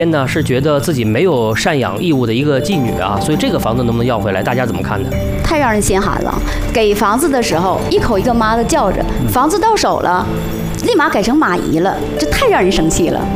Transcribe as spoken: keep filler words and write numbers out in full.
呢是觉得自己没有赡养义务的一个妓女啊，所以这个房子能不能要回来？大家怎么看呢？ 太让人心寒了。给房子的时候一口一个妈的叫着，房子到手了，立马改成马姨了，这太让人生气了。